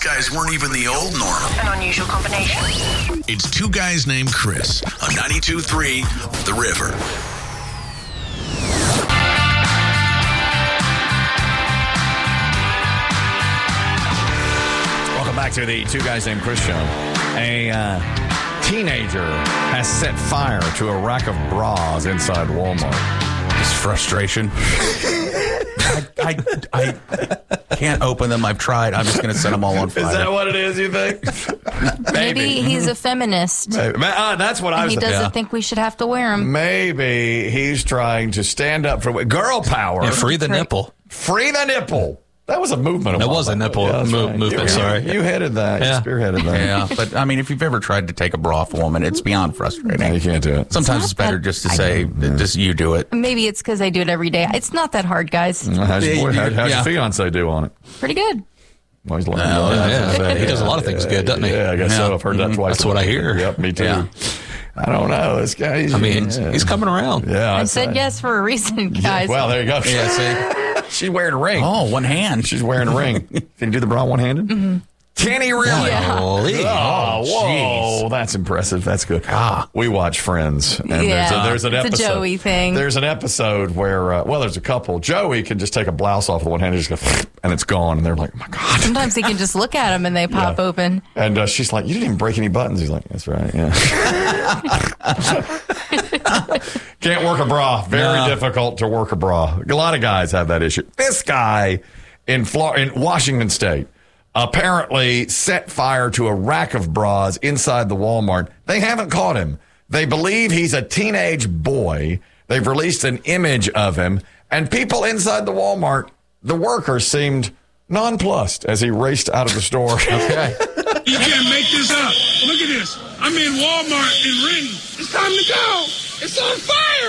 guys weren't even the old normal. An unusual combination. It's two guys named Chris on 92.3 The River. Welcome back to the Two Guys Named Chris show. A teenager has set fire to a rack of bras inside Walmart. Just frustration. I can't open them. I've tried. I'm just going to set them all on fire. Is that what it is, you think? Maybe he's a feminist. That's what I was He thinking. doesn't think we should have to wear them. Maybe he's trying to stand up for girl power. Yeah, free the nipple. Free the nipple. That was a movement. That was a nipple movement, sorry. You headed that. Yeah. You spearheaded that. Yeah, but I mean, if you've ever tried to take a bra off a woman, it's beyond frustrating. You can't do it. Sometimes it's better just to say, just you do it. Maybe it's because I do it every day. It's not that hard, guys. How's your Yeah. fiance do on it? Pretty good. Well, he's He does a lot of things good, doesn't he? Yeah, I guess so. Yeah. I've heard that twice. That's what I hear. Yep, me too. Yeah. I don't know. This guy, He's coming around. Yeah, I I'd said say. yes for a reason, guys. Well, there you go. Yeah, see? She's wearing a ring. Oh, one hand. She's wearing a ring. Can you do the bra one-handed? Mm-hmm. Can he really? Yeah. Holy. Oh, whoa. jeez. That's impressive. That's good. We watch Friends. And Yeah. there's an It's a episode. Joey thing. There's an episode where, there's a couple. Joey can just take a blouse off with one hand and just go, and it's gone. And they're like, oh, my God. Sometimes he can just look at them and they pop open. And she's like, you didn't even break any buttons. He's like, that's right, yeah. Can't work a bra. Very difficult to work a bra. A lot of guys have that issue. This guy in Washington State apparently set fire to a rack of bras inside the Walmart. They haven't caught him. They believe he's a teenage boy. They've released an image of him. And people inside the Walmart, the workers, seemed nonplussed as he raced out of the store. Okay. You can't make this up. Look at this. I'm in Walmart in Renton. It's time to go. It's on fire.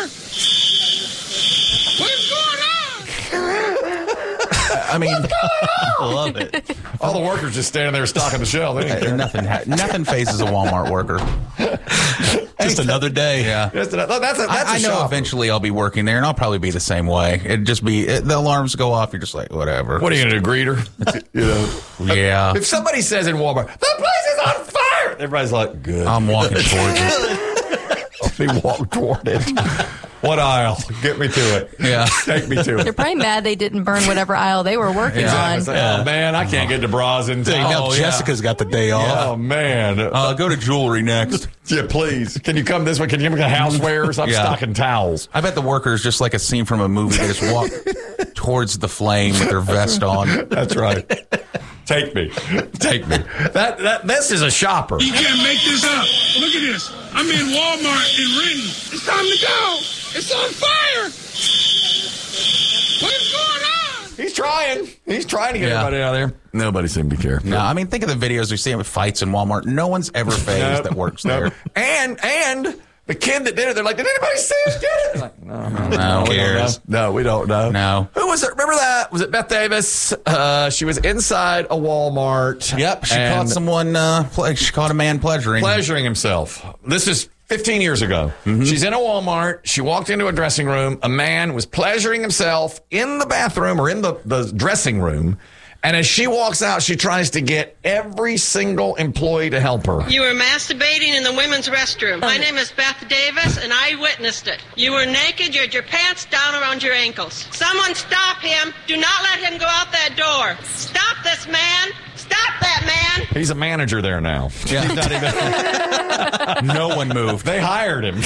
What's going on? I mean, I love it. All the workers just standing there stocking the shelf. They didn't care. nothing phases a Walmart worker. Just another day. Yeah. That's a I know shopper. eventually I'll be working there, and I'll probably be the same way. It'd just be, the alarms go off, you're just like, whatever. What are you going to do, greeter? You know? Yeah. If somebody says in Walmart, the place is on fire, everybody's like, good. I'm walking towards it. They walk toward it. What aisle? Get me to it. Yeah. Take me to They're it. probably mad they didn't burn whatever aisle they were working on. It's like, oh, man, I can't get the bras in Dang, now time. Jessica's got the day off. Oh, man. Go to jewelry next. Yeah, please. Can you come this way? Can you give me housewares? I'm Yeah. stocking towels. I bet the workers, just like a scene from a movie, they just walk towards the flame with their vest on. That's right. Take me. Take me. This is a shopper. You can't make this up. Look at this. I'm in Walmart in Renton. It's time to go. It's on fire. What's going on? He's trying. He's trying to get Yeah. everybody out of there. Nobody seemed to care. No, I mean, think of the videos we see with fights in Walmart. No one's ever phased that works there. And the kid that did it, they're like, did anybody see us do it? They're like, no, No, we don't cares. know. No, we don't know. No. Who was it? Remember that? Was it Beth Davis? She was inside a Walmart. Yep, she and caught someone, she caught a man pleasuring himself. This is 15 years ago. Mm-hmm. She's in a Walmart. She walked into a dressing room. A man was pleasuring himself in the bathroom or in the dressing room. And as she walks out, she tries to get every single employee to help her. You were masturbating in the women's restroom. My name is Beth Davis, and I witnessed it. You were naked. You had your pants down around your ankles. Someone stop him. Do not let him go out that door. Stop this man. Stop that man. He's a manager there now. Yeah. He's not even... No one moved. They hired him.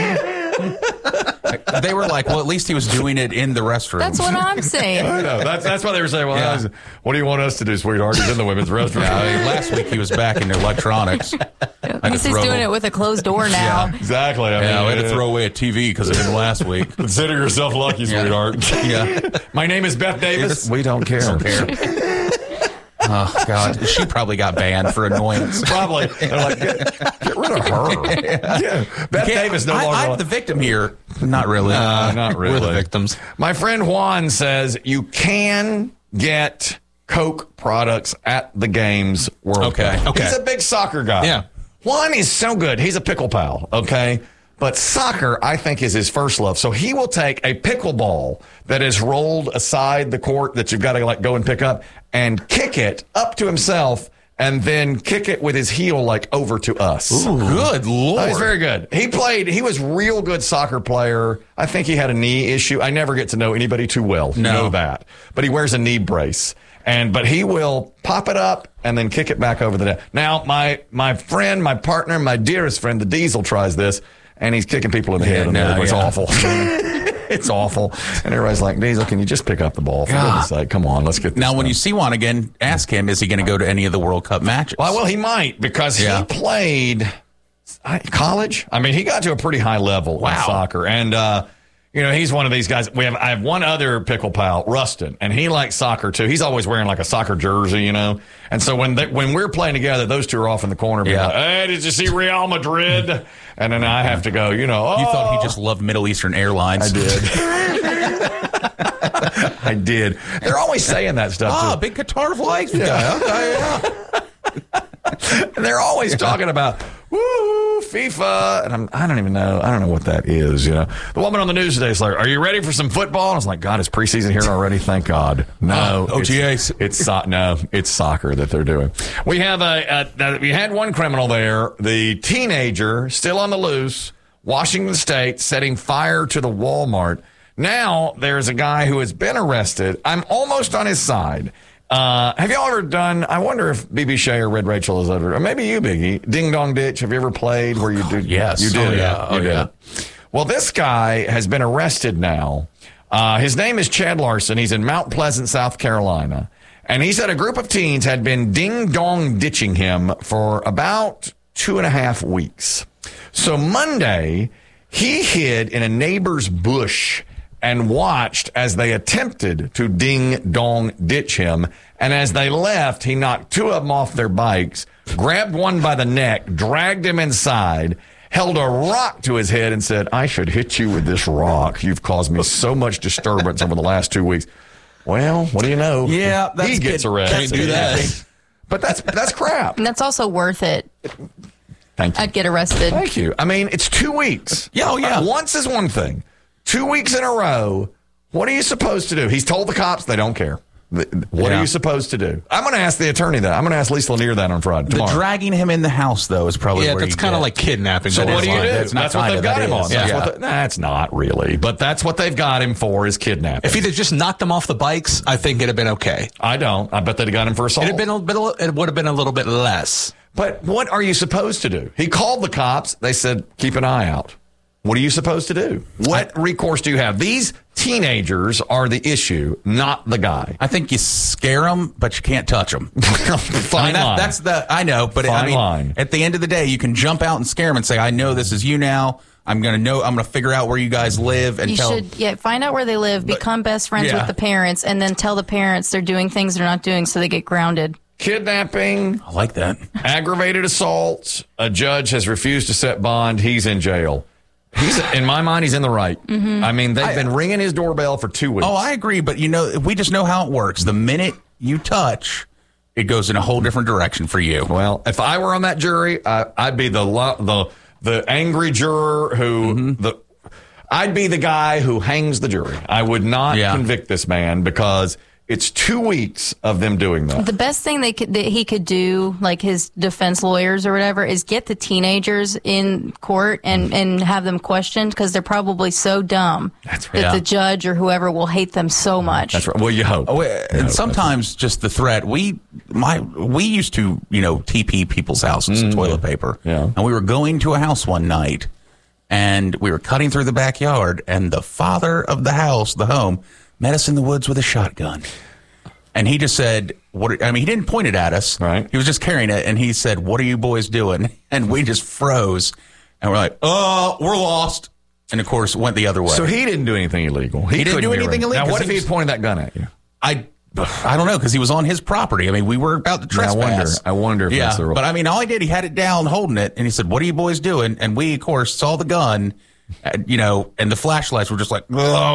They were like, well, at least he was doing it in the restroom. That's what I'm saying. I know. That's why they were saying, well, Yeah. what do you want us to do, sweetheart? He's in the women's restroom. Yeah, I mean, last week he was back in electronics. At least he's doing it with a closed door now. Exactly. I Yeah, we had mean, to throw away a TV because it didn't last week. Consider yourself lucky, sweetheart. Yeah. My name is Beth Davis. We don't care. Don't care. Oh, God. She probably got banned for annoyance. Probably. They're like, get rid of her. Yeah. Beth Davis no longer. I'm the victim here. Not really. Not really. We're the victims. My friend Juan says you can get Coke products at the games World Okay. Cup. Okay. He's a big soccer guy. Yeah. Juan is so good. He's a pickle pal, okay? But soccer, I think, is his first love. So he will take a pickleball that is rolled aside the court that you've got to go and pick up and kick it up to himself and then kick it with his heel like over to us. Ooh, good Lord. He's very good. He was real good soccer player. I think he had a knee issue. I never get to know anybody too well. No. Know that. But he wears a knee brace. But he will pop it up and then kick it back over the net. Now, my friend, my partner, my dearest friend, the Diesel tries this, and he's kicking people in the head. And it's awful. It's awful. And everybody's like, Diesel, can you just pick up the ball? For goodness sake, come on, let's get this Now, when done. you see Juan again, ask him, is he going to go to any of the World Cup matches? Well, he might, because he played college. I mean, he got to a pretty high level in soccer. And, he's one of these guys. I have one other pickle pal, Rustin, and he likes soccer too. He's always wearing like a soccer jersey, And so when we're playing together, those two are off in the corner being like, hey, did you see Real Madrid? And then I have to go, You thought he just loved Middle Eastern Airlines. I did. I did. They're always saying that stuff too. Big Qatar flags guy. And they're always talking about, woo, FIFA. And I don't even know. I don't know what that is, The woman on the news today is like, are you ready for some football? And I was like, God, is preseason here already? Thank God. No. OTAs. It's soccer that they're doing. We have we had one criminal there, the teenager still on the loose, Washington State, setting fire to the Walmart. Now there's a guy who has been arrested. I'm almost on his side. Have y'all ever done, I wonder if BB Shea or Red Rachel has ever, or maybe you, Biggie, Ding Dong Ditch. Have you ever played where you do? Yes. You did. Oh, yeah. Well, this guy has been arrested now. His name is Chad Larson. He's in Mount Pleasant, South Carolina. And he said a group of teens had been ding dong ditching him for about 2.5 weeks. So Monday, he hid in a neighbor's bush and watched as they attempted to ding-dong ditch him. And as they left, he knocked two of them off their bikes, grabbed one by the neck, dragged him inside, held a rock to his head, and said, I should hit you with this rock. You've caused me so much disturbance over the last 2 weeks. Well, what do you know? Yeah, he gets arrested. Can't do that. But that's crap. And that's also worth it. Thank you. I'd get arrested. Thank you. I mean, it's 2 weeks. Yeah. Once is one thing. 2 weeks in a row, what are you supposed to do? He's told the cops they don't care. What are you supposed to do? I'm going to ask the attorney that. I'm going to ask Lisa Lanier that on Friday. The dragging him in the house, though, is probably where that's kind of like kidnapping. So what do you do? That's what they've got him on. That's not really. But that's what they've got him for, is kidnapping. If he'd have just knocked them off the bikes, I think it'd have been okay. I don't. I bet they'd have got him for assault. It would have been a little bit less. But what are you supposed to do? He called the cops. They said, keep an eye out. What are you supposed to do? What recourse do you have? These teenagers are the issue, not the guy. I think you scare them, but you can't touch them. Fine line. I know, but line. At the end of the day, you can jump out and scare them and say, I know this is you now. I'm going to figure out where you guys live and you should find out where they live, become best friends with the parents, and then tell the parents they're doing things they're not doing so they get grounded. Kidnapping. I like that. Aggravated assault. A judge has refused to set bond. He's in jail. In my mind, he's in the right. Mm-hmm. I mean, they've been ringing his doorbell for 2 weeks. Oh, I agree. But, we just know how it works. The minute you touch, it goes in a whole different direction for you. Well, if I were on that jury, I'd be the angry juror who I'd be the guy who hangs the jury. I would not convict this man because it's 2 weeks of them doing that. The best thing that he could do, like his defense lawyers or whatever, is get the teenagers in court and have them questioned, because they're probably so dumb that the judge or whoever will hate them so much. That's right. Well, you hope. And sometimes just the threat. We used to, TP people's houses with toilet paper. Yeah. And we were going to a house one night, and we were cutting through the backyard, and the father of the house, the home, met us in the woods with a shotgun. And he just said, he didn't point it at us. Right. He was just carrying it. And he said, what are you boys doing? And we just froze. And we're like, oh, we're lost. And, of course, went the other way. So he didn't do anything illegal. He didn't do anything illegal. Now, what if he pointed that gun at you? I don't know, because he was on his property. I mean, we were about to trespass. I wonder if that's the rule. But, all he did, he had it down, holding it. And he said, what are you boys doing? And we, of course, saw the gun. And the flashlights were just like,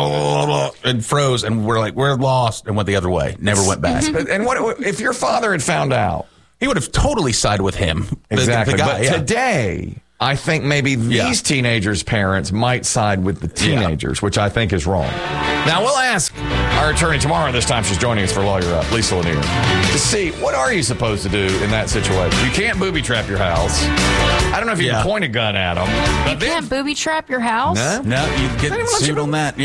and froze, and we're like, we're lost, and went the other way. Never went back. And what if your father had found out? He would have totally sided with him. Exactly. The guy, but today, I think maybe these teenagers' parents might side with the teenagers, which I think is wrong. Now, we'll ask our attorney tomorrow, this time she's joining us for Lawyer Up, Lisa Lanier, to see what are you supposed to do in that situation. You can't booby trap your house. I don't know if you can point a gun at them. You can't booby trap your house? No, you get sued on that.